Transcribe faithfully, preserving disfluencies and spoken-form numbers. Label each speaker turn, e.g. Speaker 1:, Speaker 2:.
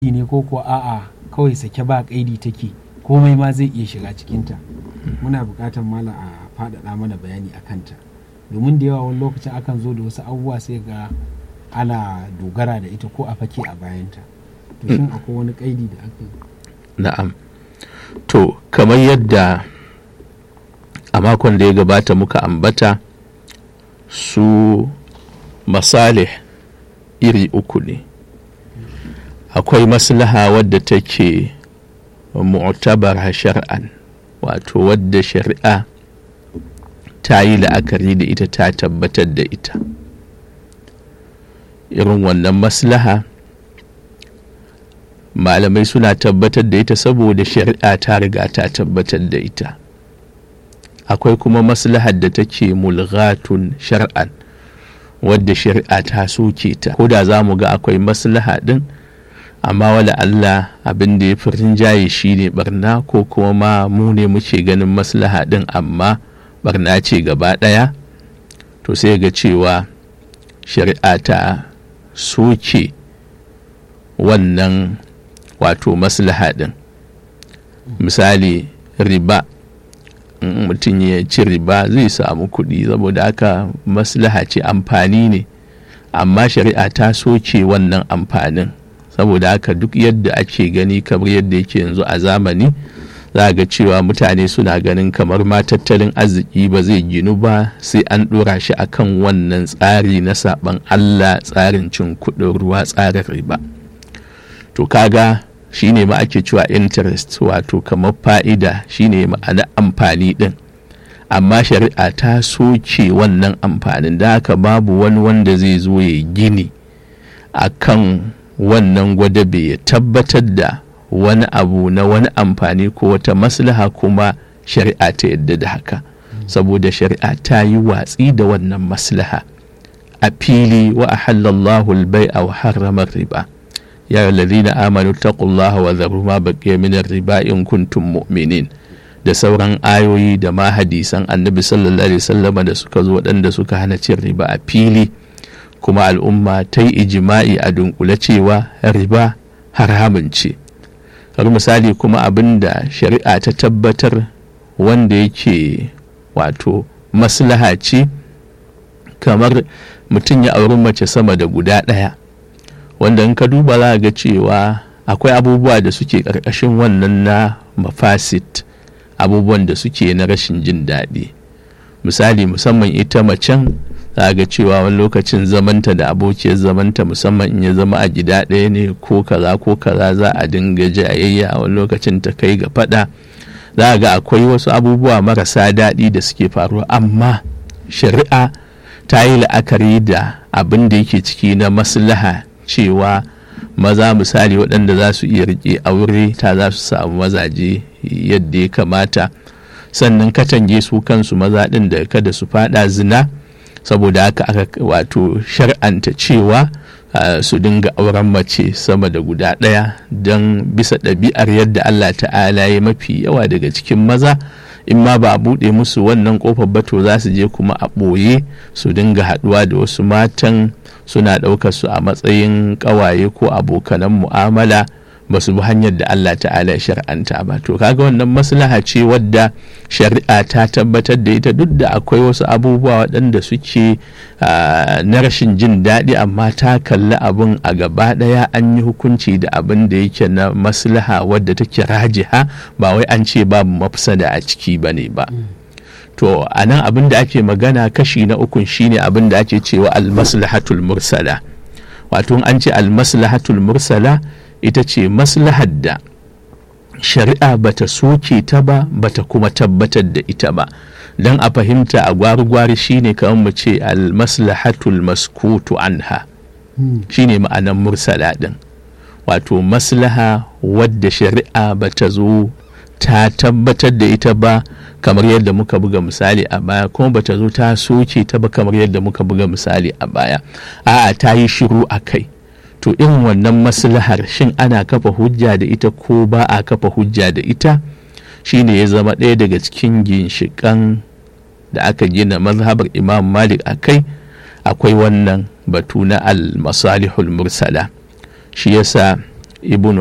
Speaker 1: ne ko ko a'a kawai sake ba kaidi take komai ma zai iya shiga cikinta. Muna buƙatar mala a faɗaɗa mana bayani a kanta domin da yawa wani lokacin akan zo da wasu abubuwa sai ga ana dogara da ita ko a fake a bayanta. To shin akwai wani kaidi da aka yi?
Speaker 2: Na'am. To kamar yadda a makon da ya gabata muka ambata, su masalih iri uku ne. Akwai maslaha wadda take mu'tabara shar'an, wato wadda shari'a ta yi la'akari da ita, ta tabbatar da ita. Irin wannan maslaha malamai suna tabbatar da ita saboda shari'a ta riga ta tabbatar da ita. Akwai kuma maslahar da take mulghatun shar'an, wadda shari'a ta soke ta. Ko da za mu ga akwai maslaha din, amma wala Allah abin da ya fi rinjaye shi ne barna, ko kuma ma mu ne muke ganin maslaha din amma barna ce gaba ɗaya, to sai ga cewa shari'a ta soke wannan wato maslaha din. Misali riba, mutum ya ci riba zai samu kuɗi, saboda haka maslaha ce, amfani ne, amma shari'a ta soke wannan amfanin. Saboda haka duk yadda ake gani kamar yadda yake yanzu a zamani, za ga cewa mutane suna ganin kamar ma tattalin arziki ba zai ginu ba sai an ɗora shi akan wannan tsari na saɓan Allah, tsarin cin kuɗin ruwa, tsarin riba. To kaga shi ne ma ake cewa interest, wato kamar fa'ida, shi ne ma'ana amfani ɗin. Amma shari'a ta soke wannan amfanin, da haka babu wani wanda zai zo ya gini akan wannan gwadabe ya tabbatar da wani abu na wani amfani ko wata maslaha kuma shari'a ta yadda da haka, saboda shari'a ta yi watsi da wannan maslaha a fili. Wa ahallallahu al-bai'a wa harrama riba, ya ayyuhallazina amanu taqullaha wa dharu ma baqiya min ar-riba in kuntum mu'minin, da sauran ayoyi da ma hadisan annabi sallallahu alaihi wasallam da suka zo waɗanda suka hana cin riba a fili, kuma al'umma ta yi ijima'i a dunkule cewa riba haramun ce. Har misali kuma abin da shari'a ta tabbatar wanda yake wato maslaha ce, kamar mutum ya auri mace sama da guda ɗaya, wanda in ka duba za ga cewa akwai abubuwa da suke ƙarƙashin wannan na mafasit, abubuwan da suke na rashin jin daɗi. Misali, musamman ita macen za ga cewa wani lokacin zamanta da abokiyar zamanta, musamman in ya zama a gida ɗaya ne ko kaza ko kaza, za a dinga jayayya, a wani lokacin ta kai ga faɗa. Za ga akwai wasu abubuwa marasa daɗi da suke faruwa, amma shari'a ta yi la'akari da abin da yake ciki na maslaha, cewa maza misali waɗanda za su iya riƙe aure, ta za su samu mazaje yadda ya kamata, sannan katange su kansu maza ɗin da kada su faɗa zina. Saboda haka aka wato shar'anta cewa uh, su dinga auren mace sama da guda ɗaya, don bisa ɗabi'ar yadda Allah ta'ala ya mafi yawa daga cikin maza, in ma ba a buɗe musu wannan ƙofar ba to za su je kuma a ɓoye su dinga haɗuwa da wasu matan, suna ɗaukar su a matsayin ƙawaye ko abokanan mu'amala, ba su bi hanyar da Allah ta'ala ya shar'anta ba. To kaga wannan maslaha ce wadda shari'a ta tabbatar da ita, duk da akwai wasu abubuwa waɗanda suke na rashin jin daɗi, amma ta kalli abin a gaba ɗaya, an yi hukunci da abin da yake na maslaha wadda take rajiha, ba wai an ce babu mafsada a ciki ba ne ba. To a nan abin da ake magana kashi na ukun shine abin da ake cewa al-maslahatul mursala. Wato an ce al-maslahatul mursala ita ce maslahar da shari'a bata soke ta ba, bata kuma tabbatar da ita ba. Don a fahimta a gwari-gwari shine kamar mu ce al-maslahatul maskutu anha, shine ma'anar mursala din. Wato maslaha wadda shari'a bata zo ta tabbatar da ita ba, kamar yadda muka buga misali a baya, kuma bata zo ta soke ta ba kamar yadda muka buga misali a baya. A'a, ta yi shiru a kai. To irin wannan maslahar, shin ana kafa hujja da ita ko ba a kafa hujja da ita, shine ya zama ɗaya daga cikin ginshiƙan da aka gina mazhabar Imam Malik a kai. Akwai wannan batu na al-masalihul mursala. Shi yasa ibnu